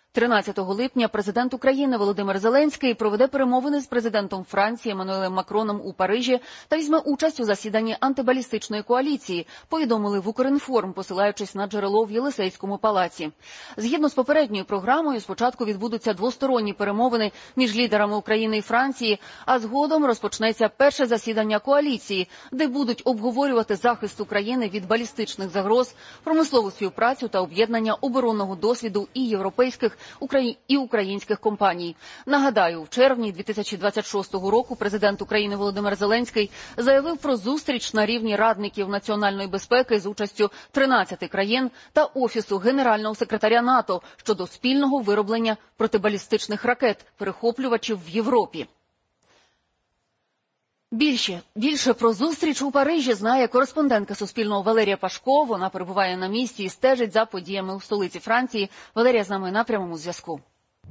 13 липня президент України Володимир Зеленський проведе перемовини з президентом Франції Еммануелем Макроном у Парижі та візьме участь у засіданні антибалістичної коаліції, повідомили в Укрінформ, посилаючись на джерело в Єлисейському палаці. Згідно з попередньою програмою, спочатку відбудуться двосторонні перемовини між лідерами України і Франції, а згодом розпочнеться перше засідання коаліції, де будуть обговорювати захист України від балістичних загроз, промислову співпрацю та об'єднання оборонного досвіду і європейських і українських компаній. Нагадаю, в червні 2026 року президент України Володимир Зеленський заявив про зустріч на рівні радників національної безпеки з участю 13 країн та Офісу Генерального секретаря НАТО щодо спільного вироблення протибалістичних ракет-перехоплювачів в Європі. Більше про зустріч у Парижі знає кореспондентка Суспільного Валерія Пашко. Вона перебуває на місці і стежить за подіями у столиці Франції. Валерія з нами на прямому зв'язку.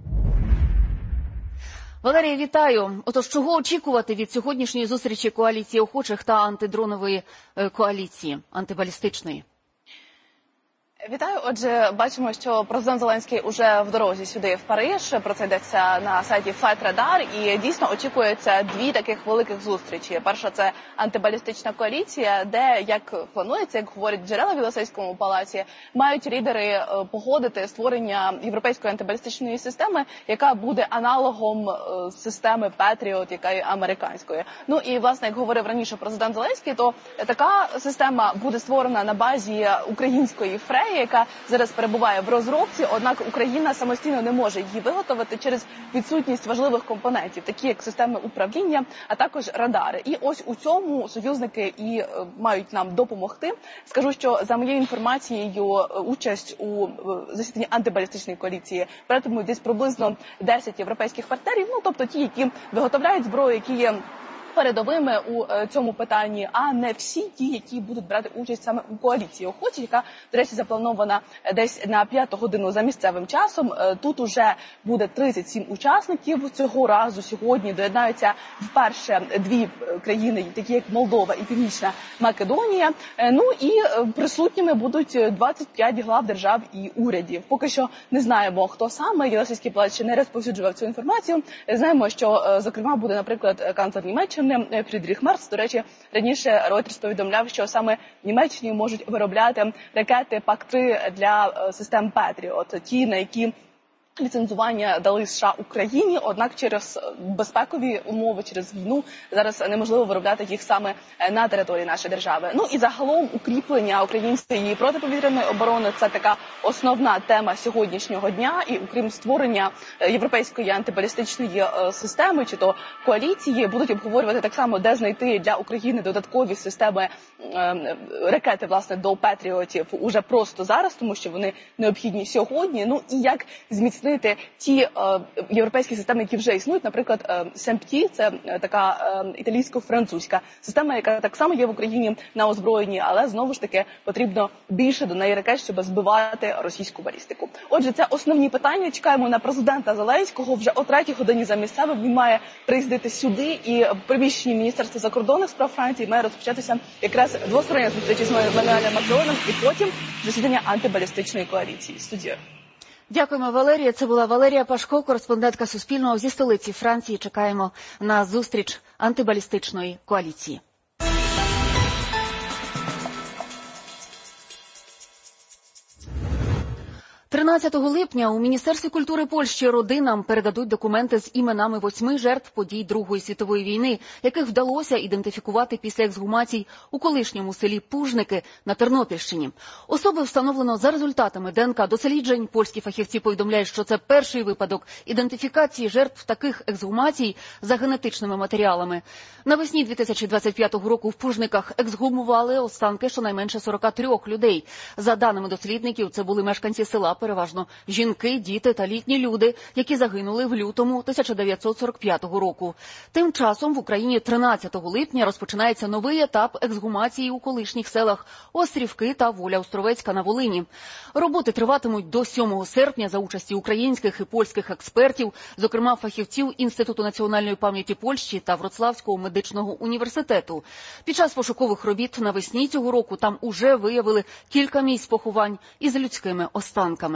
Валерія, вітаю. Отож, чого очікувати від сьогоднішньої зустрічі коаліції охочих та антидронової коаліції, антибалістичної? Вітаю. Отже, бачимо, що президент Зеленський уже в дорозі сюди, в Париж. Про це йдеться на сайті Flightradar. І дійсно очікується дві таких великих зустрічі. Перша – це антибалістична коаліція, де, як планується, як говорять джерела в Єлисейському палаці, мають лідери погодити створення європейської антибалістичної системи, яка буде аналогом системи Patriot, яка є американською. Ну і, власне, як говорив раніше президент Зеленський, то така система буде створена на базі української «Фреї», яка зараз перебуває в розробці, однак Україна самостійно не може її виготовити через відсутність важливих компонентів, такі як системи управління, а також радари. І ось у цьому союзники і мають нам допомогти. Скажу, що за моєю інформацією, участь у засіданні антибалістичної коаліції братимуть десь приблизно 10 європейських партнерів, ну тобто ті, які виготовляють зброю, які є передовими у цьому питанні, а не всі ті, які будуть брати участь саме у коаліції охочих, яка, до речі, запланована десь на 5 годину за місцевим часом. Тут уже буде 37 учасників. Цього разу сьогодні доєднаються вперше дві країни, такі як Молдова і Північна Македонія. Ну і присутніми будуть 25 глав держав і урядів. Поки що не знаємо, хто саме. Єлисейський палац ще не розповсюджував цю інформацію. Знаємо, що, зокрема, буде, наприклад, канцлер Німеччини Фрідріх Мерц. До речі, раніше Reuters повідомляв, що саме в Німеччині можуть виробляти ракети ПАК-3 для систем Patriot, ті, на які ліцензування дали США Україні, однак через безпекові умови, через війну зараз неможливо виробляти їх саме на території нашої держави. Ну і загалом укріплення української протиповітряної оборони – це така основна тема сьогоднішнього дня. І окрім створення європейської антибалістичної системи, чи то коаліції, будуть обговорювати так само, де знайти для України додаткові системи ракети, власне, до Петріотів уже просто зараз, тому що вони необхідні сьогодні. Ну і як зміцнити ті європейські системи, які вже існують, наприклад, СЕМПТІ, це така італійсько-французька система, яка так само є в Україні на озброєнні, але знову ж таки потрібно більше до неї ракет, щоб збивати російську балістику. Отже, це основні питання. Чекаємо на президента Зеленського. Вже о 3 годині за місцевим він має приїздити сюди, і в приміщенні Міністерства закордонних справ Франції має розпочатися якраз двостороння зустріч з Еммануелем Макроном і потім засідання антибалістичної коаліції. Студія. Дякуємо, Валерія. Це була Валерія Пашко, кореспондентка Суспільного зі столиці Франції. Чекаємо на зустріч антибалістичної коаліції. 13 липня у Міністерстві культури Польщі родинам передадуть документи з іменами 8 жертв подій Другої світової війни, яких вдалося ідентифікувати після ексгумацій у колишньому селі Пужники на Тернопільщині. Особи встановлено за результатами ДНК-досліджень. Польські фахівці повідомляють, що це перший випадок ідентифікації жертв таких ексгумацій за генетичними матеріалами. Навесні 2025 року в Пужниках ексгумували останки щонайменше 43 людей. За даними дослідників, це були мешканці села, переважно жінки, діти та літні люди, які загинули в лютому 1945 року. Тим часом в Україні 13 липня розпочинається новий етап ексгумації у колишніх селах Острівки та Воля-Островецька на Волині. Роботи триватимуть до 7 серпня за участі українських і польських експертів, зокрема фахівців Інституту національної пам'яті Польщі та Вроцлавського медичного університету. Під час пошукових робіт навесні цього року там уже виявили кілька місць поховань із людськими останками.